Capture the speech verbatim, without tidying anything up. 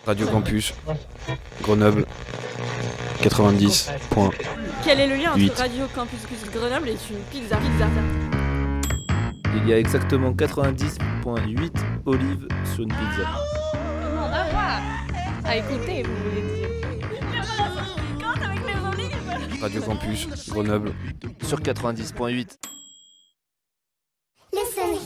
Radio Campus, Grenoble, quatre-vingt-dix point huit. Quel est le lien entre Radio Campus Grenoble et une pizza, pizza Il y a exactement quatre-vingt-dix virgule huit olives sur une pizza. Ah, ouais. À écouter, vous voulez dire. Avec les olives. Radio Campus, Grenoble, Sur quatre-vingt-dix virgule huit.